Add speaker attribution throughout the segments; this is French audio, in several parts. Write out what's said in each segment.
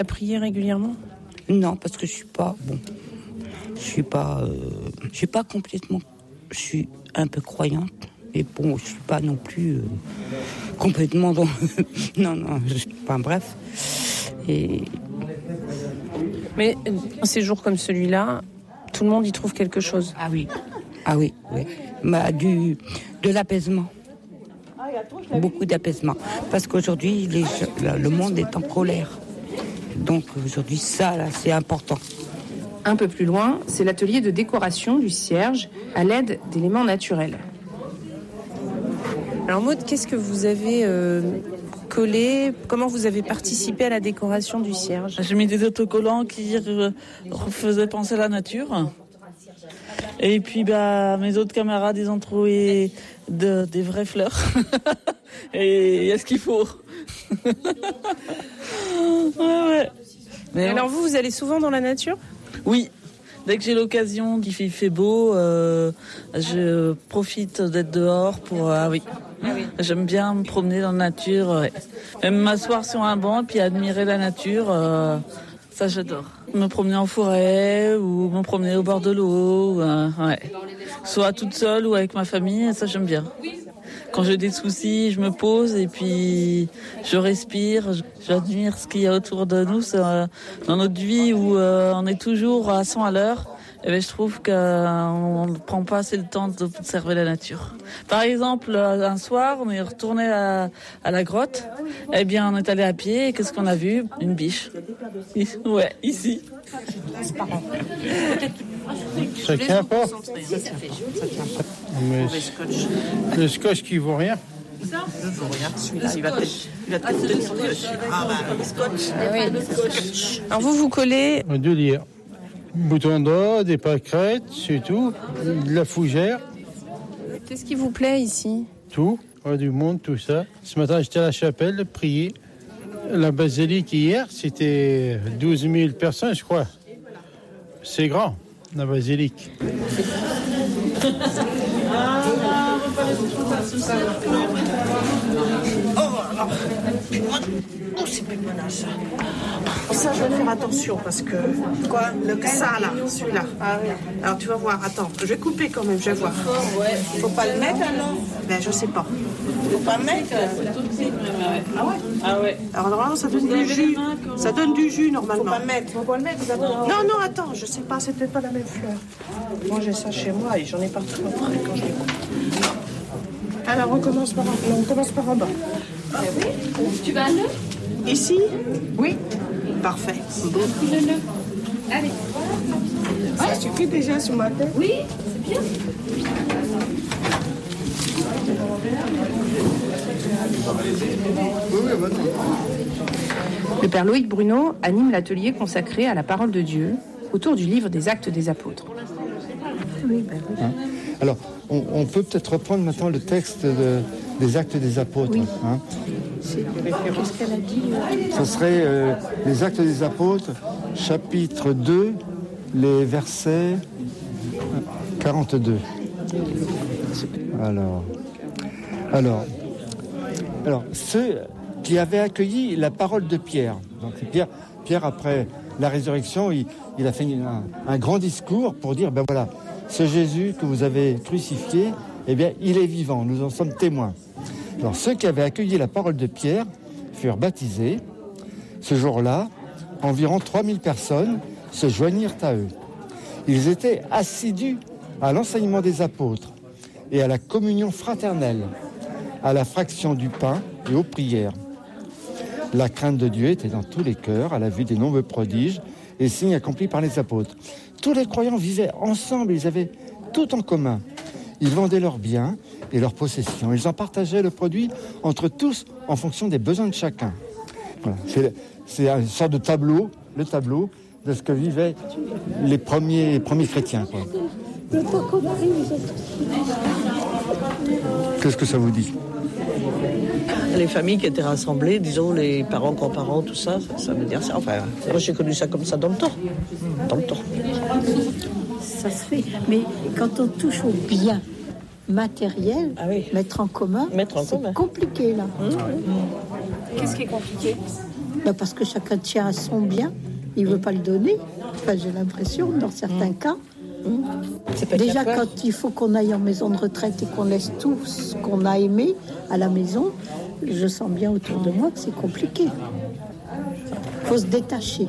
Speaker 1: À prier régulièrement ?
Speaker 2: Non, parce que je suis pas complètement. Je suis un peu croyante, et bon, je suis pas non plus complètement dans. Enfin bref. Et.
Speaker 1: Mais ces jours comme celui-là, tout le monde y trouve quelque chose.
Speaker 2: Ah oui. De l'apaisement. Beaucoup d'apaisement. Parce qu'aujourd'hui, le monde est en colère. Donc aujourd'hui, ça, là, c'est important.
Speaker 1: Un peu plus loin, c'est l'atelier de décoration du cierge à l'aide d'éléments naturels. Alors Maud, qu'est-ce que vous avez collé ? Comment vous avez participé à la décoration du cierge ?
Speaker 3: J'ai mis des autocollants qui faisaient penser à la nature. Et puis mes autres camarades, ils ont trouvé des vraies fleurs. Et il y a ce qu'il faut. Ouais. Mais
Speaker 1: alors vous allez souvent dans la nature ?
Speaker 3: Oui. Dès que j'ai l'occasion, qu'il fait beau, je profite d'être dehors pour... oui. J'aime bien me promener dans la nature. Ouais. Même m'asseoir sur un banc et puis admirer la nature, ça j'adore. Me promener en forêt ou me promener au bord de l'eau, soit toute seule ou avec ma famille, ça j'aime bien. Quand j'ai des soucis, je me pose et puis je respire, j'admire ce qu'il y a autour de nous. Dans notre vie où on est toujours à 100 à l'heure, je trouve qu'on ne prend pas assez le temps d'observer la nature. Par exemple, un soir, on est retourné à la grotte. On est allé à pied et qu'est-ce qu'on a vu ? Une biche. Ouais, ici.
Speaker 4: Ça tient pas. Mais le scotch qui vaut rien.
Speaker 5: Ça ne vaut rien. Celui-là, il va te coûter son dessus. Le scotch.
Speaker 1: Alors vous collez...
Speaker 4: De lire. Bouton d'or, des pâquerettes, c'est tout. De la fougère.
Speaker 1: Qu'est-ce qui vous plaît ici ?
Speaker 4: Tout. Du monde, tout ça. Ce matin, j'étais à la chapelle, prier. La basilique hier, c'était 12 000 personnes, je crois. C'est grand, la basilique.
Speaker 5: C'est plus de menace. Ça, je vais faire attention parce que... Quoi ? Ça, là, celui-là. Ah oui. Alors, tu vas voir. Attends, je vais couper quand même, je vais voir. Faut pas le mettre, alors ? Je sais pas. Faut pas le mettre ? Ah ouais. Alors, normalement, ça donne du jus. Ça donne du jus, normalement. Faut pas le mettre. Faut pas le mettre, d'abord. Non, attends, je sais pas, c'est peut-être pas la même fleur. Moi, j'ai ça chez moi et j'en ai partout après quand je les coupe. Alors, on commence par en bas. Ah oui. Tu vas à l'œuf ? Ici ? Oui. Parfait. Le nœud. Allez. Ça suffit déjà ce matin ? Oui, c'est bien.
Speaker 1: Le père Loïc Bruno anime l'atelier consacré à la parole de Dieu autour du livre des Actes des Apôtres.
Speaker 6: Alors, on peut peut-être reprendre maintenant le texte des Actes des Apôtres.
Speaker 7: Oui. Qu'est-ce qu'elle a dit ?
Speaker 6: Ce serait les Actes des Apôtres, chapitre 2, les versets 42. Alors, ceux qui avaient accueilli la parole de Pierre. Donc Pierre après la résurrection, il a fait un grand discours pour dire, voilà, ce Jésus que vous avez crucifié, il est vivant, nous en sommes témoins. Alors, ceux qui avaient accueilli la parole de Pierre furent baptisés. Ce jour-là, environ 3000 personnes se joignirent à eux. Ils étaient assidus à l'enseignement des apôtres et à la communion fraternelle, à la fraction du pain et aux prières. La crainte de Dieu était dans tous les cœurs à la vue des nombreux prodiges et signes accomplis par les apôtres. Tous les croyants vivaient ensemble, ils avaient tout en commun. Ils vendaient leurs biens et leurs possessions. Ils en partageaient le produit entre tous en fonction des besoins de chacun. Voilà. C'est une sorte de tableau, le tableau de ce que vivaient les premiers chrétiens. Quoi. Qu'est-ce que ça vous dit ?
Speaker 5: Les familles qui étaient rassemblées, disons les parents, grands-parents, tout ça, ça veut dire ça. Enfin, moi j'ai connu ça comme ça dans le temps.
Speaker 7: Ça se fait. Mais quand on touche au bien matériel, mettre en commun, c'est compliqué là.
Speaker 1: Qu'est-ce qui est compliqué ?
Speaker 7: Parce que chacun tient à son bien, il ne veut pas le donner. Enfin, j'ai l'impression, dans certains cas. Déjà, quand il faut qu'on aille en maison de retraite et qu'on laisse tout ce qu'on a aimé à la maison, je sens bien autour de moi que c'est compliqué. Il faut se détacher.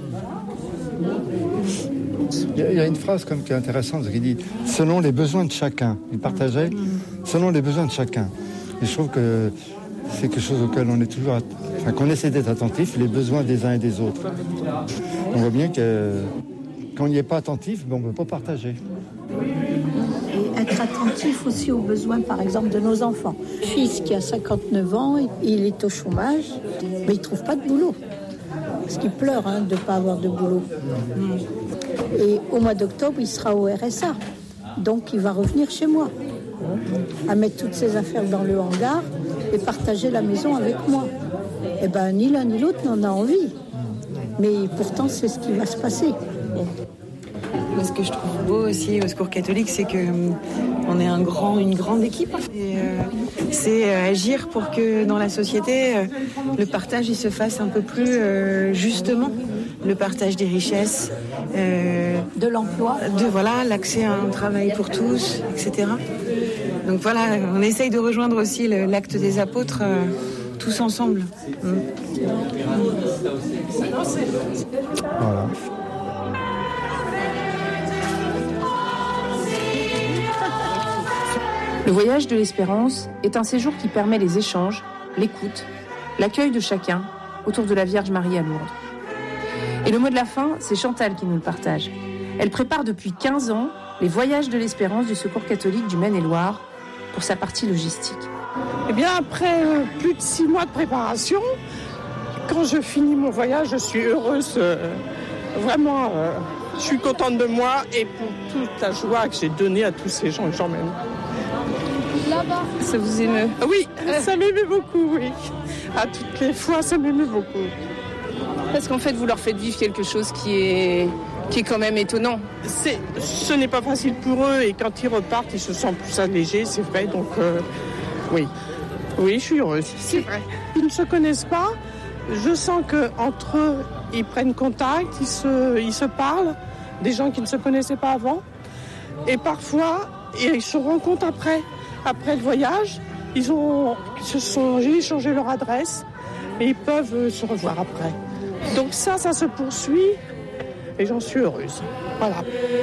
Speaker 6: Il y a une phrase comme qui est intéressante qui dit « selon les besoins de chacun ». Il partageait « selon les besoins de chacun ». Et je trouve que c'est quelque chose auquel on est toujours... qu'on essaie d'être attentif, les besoins des uns et des autres. On voit bien que quand on n'y est pas attentif, on ne peut pas partager.
Speaker 7: Et être attentif aussi aux besoins, par exemple, de nos enfants. Mon fils qui a 59 ans, il est au chômage, mais il ne trouve pas de boulot. Parce qu'il pleure de ne pas avoir de boulot. Et au mois d'octobre, il sera au RSA. Donc, il va revenir chez moi, à mettre toutes ses affaires dans le hangar et partager la maison avec moi. Eh bien, ni l'un ni l'autre n'en a envie. Mais pourtant, c'est ce qui va se passer.
Speaker 8: Moi, ce que je trouve beau aussi au Secours catholique, c'est qu'on est une grande équipe. Et, c'est agir pour que dans la société, le partage il se fasse un peu plus justement. Le partage des richesses,
Speaker 7: de l'emploi,
Speaker 8: l'accès à un travail pour tous, etc. Donc voilà, on essaye de rejoindre aussi l'acte des apôtres tous ensemble.
Speaker 6: Voilà.
Speaker 9: Le voyage de l'espérance est un séjour qui permet les échanges, l'écoute, l'accueil de chacun autour de la Vierge Marie à Lourdes. Et le mot de la fin, c'est Chantal qui nous le partage. Elle prépare depuis 15 ans les voyages de l'espérance du Secours catholique du Maine-et-Loire pour sa partie logistique.
Speaker 5: Eh bien, après plus de 6 mois de préparation, quand je finis mon voyage, je suis heureuse. Vraiment, je suis contente de moi et pour toute la joie que j'ai donnée à tous ces gens que j'emmène.
Speaker 9: Là-bas, ça vous émeut?
Speaker 5: Oui, ça m'émeut beaucoup, oui. À toutes les fois, ça m'émeut beaucoup.
Speaker 9: Parce qu'en fait, vous leur faites vivre quelque chose qui est quand même étonnant.
Speaker 5: Ce n'est pas facile pour eux et quand ils repartent, ils se sentent plus allégés, c'est vrai. Donc, oui, je suis heureuse, c'est vrai. Ils ne se connaissent pas. Je sens qu'entre eux, ils prennent contact, ils se parlent, des gens qui ne se connaissaient pas avant. Et parfois, ils se rencontrent après le voyage. J'ai échangé leur adresse et ils peuvent se revoir après. Donc ça se poursuit et j'en suis heureuse. Voilà.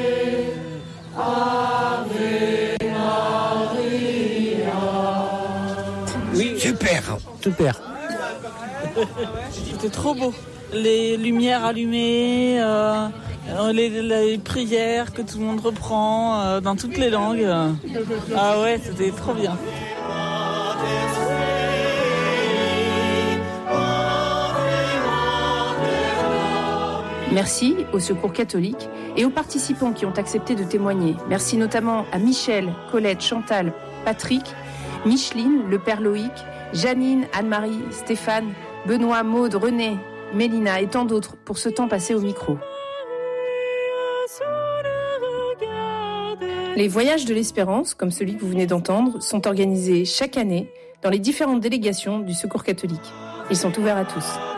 Speaker 10: Oui, super.
Speaker 3: C'était trop beau. Les lumières allumées, les prières que tout le monde reprend dans toutes les langues. Ah ouais, c'était trop bien.
Speaker 9: Merci au Secours catholique et aux participants qui ont accepté de témoigner. Merci notamment à Michel, Colette, Chantal, Patrick, Micheline, le père Loïc, Janine, Anne-Marie, Stéphane, Benoît, Maude, René, Mélina et tant d'autres pour ce temps passé au micro. Les voyages de l'espérance, comme celui que vous venez d'entendre, sont organisés chaque année dans les différentes délégations du Secours catholique. Ils sont ouverts à tous.